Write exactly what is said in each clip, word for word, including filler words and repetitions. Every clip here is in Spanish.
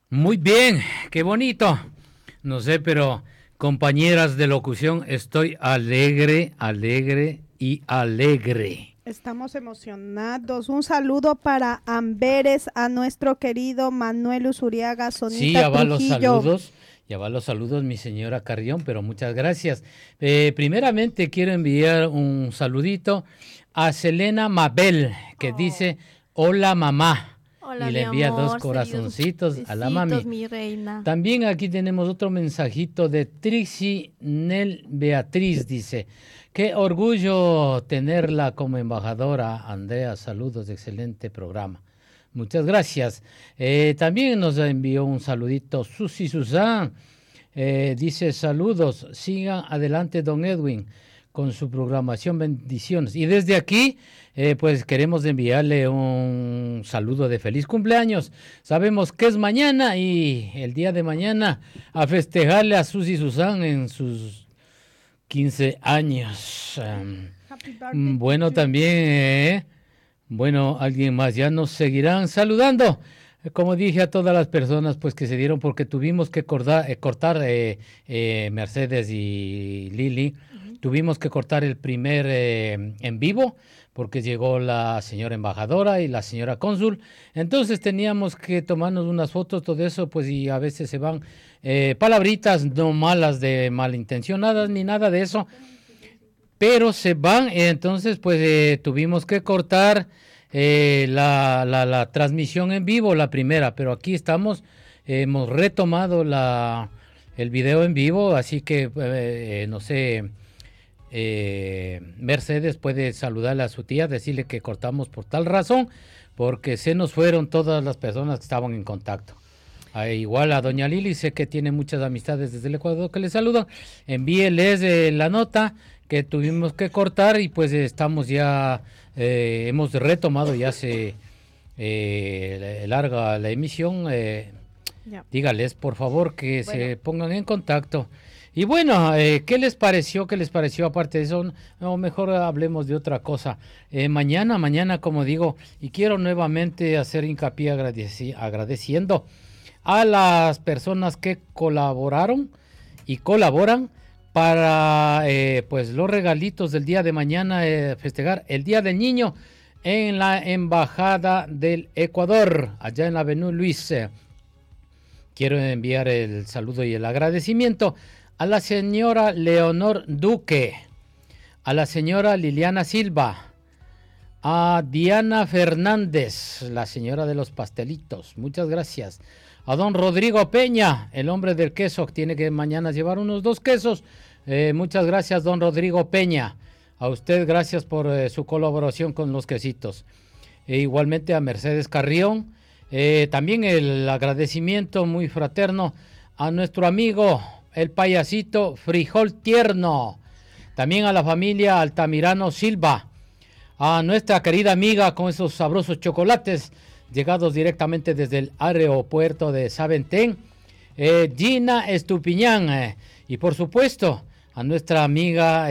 Muy bien, qué bonito. No sé, pero compañeras de locución, estoy alegre, alegre y alegre. Estamos emocionados. Un saludo para Amberes, a nuestro querido Manuel Usuriaga, Sí, Sonita ya va los Trujillo. saludos, ya va los saludos, mi señora Carrión, pero muchas gracias. Eh, primeramente quiero enviar un saludito a Selena Mabel, que Oh, dice, hola mamá, hola, y le mi envía dos amor, seguidos corazoncitos a la besitos, mami. mi reina. También aquí tenemos otro mensajito de Trixie Nel Beatriz, dice, qué orgullo tenerla como embajadora, Andrea, saludos, excelente programa. Muchas gracias. Eh, también nos envió un saludito Susi Susan, eh, dice saludos, sigan adelante don Edwin con su programación, bendiciones. Y desde aquí, eh, pues queremos enviarle un saludo de feliz cumpleaños. Sabemos que es mañana y el día de mañana a festejarle a Susi Susan en sus quince años. Happy birthday Um, to bueno, you. también, eh, bueno, alguien más ya nos seguirán saludando. Eh, Como dije a todas las personas pues que se dieron porque tuvimos que cortar, eh, cortar eh, eh, Mercedes y Lili, Ujú. tuvimos que cortar el primer eh, en vivo porque llegó la señora embajadora y la señora cónsul. Entonces teníamos que tomarnos unas fotos, todo eso, pues y a veces se van eh, palabritas no malas de malintencionadas ni nada de eso, pero se van, eh, entonces pues eh, tuvimos que cortar eh, la, la, la transmisión en vivo, la primera, pero aquí estamos, eh, hemos retomado la, el video en vivo, así que eh, no sé, eh, Mercedes puede saludarle a su tía, decirle que cortamos por tal razón, porque se nos fueron todas las personas que estaban en contacto. Ah, igual a doña Lili, sé que tiene muchas amistades desde el Ecuador que le saludan. Envíeles eh, la nota que tuvimos que cortar y pues estamos ya, eh, hemos retomado ya se eh, larga la emisión. Eh, Ya. dígales por favor que Bueno, se pongan en contacto. Y bueno, eh, ¿qué les pareció? ¿Qué les pareció aparte de eso? No, mejor hablemos de otra cosa. Eh, mañana, mañana, como digo, y quiero nuevamente hacer hincapié agradeci agradeciendo a las personas que colaboraron y colaboran para eh, pues los regalitos del día de mañana, eh, festejar el Día del Niño en la Embajada del Ecuador, allá en la Avenida Luis. Eh, quiero enviar el saludo y el agradecimiento a la señora Leonor Duque, a la señora Liliana Silva, a Diana Fernández, la señora de los pastelitos, muchas gracias. A don Rodrigo Peña, el hombre del queso, tiene que mañana llevar unos dos quesos. Eh, muchas gracias, don Rodrigo Peña. A usted, gracias por eh, su colaboración con los quesitos. E igualmente a Mercedes Carrión. Eh, también el agradecimiento muy fraterno a nuestro amigo, el payasito Frijol Tierno. También a la familia Altamirano Silva, a nuestra querida amiga con esos sabrosos chocolates llegados directamente desde el aeropuerto de Saventén, eh, Gina Estupiñán, eh, y por supuesto a nuestra amiga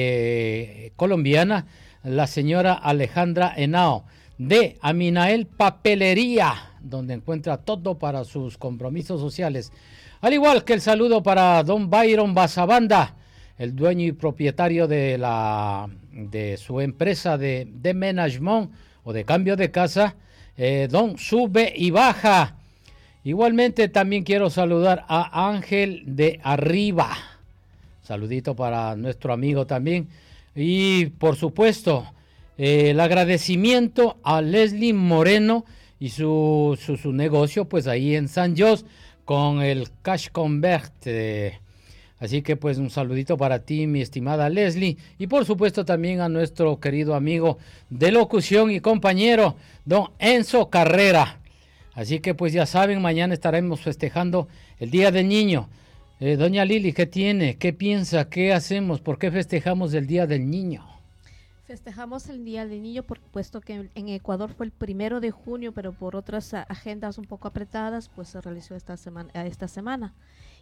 eh, colombiana, la señora Alejandra Henao, de Aminael Papelería, donde encuentra todo para sus compromisos sociales. Al igual que el saludo para don Byron Basabanda, el dueño y propietario de la de su empresa de, de management o de cambio de casa, eh, don Sube y Baja. Igualmente también quiero saludar a Ángel de Arriba. Saludito para nuestro amigo también. Y por supuesto, eh, el agradecimiento a Leslie Moreno y su, su, su negocio, pues ahí en San Jos, con el Cash Convert. Eh, Así que pues un saludito para ti, mi estimada Leslie, y por supuesto también a nuestro querido amigo de locución y compañero, don Enzo Carrera. Así que pues ya saben, mañana estaremos festejando el Día del Niño. Eh, doña Lili, ¿qué tiene? ¿Qué piensa? ¿Qué hacemos? ¿Por qué festejamos el Día del Niño? festejamos el Día del Niño, por puesto que en Ecuador fue el primero de junio, pero por otras a- agendas un poco apretadas, pues se realizó esta semana, esta semana.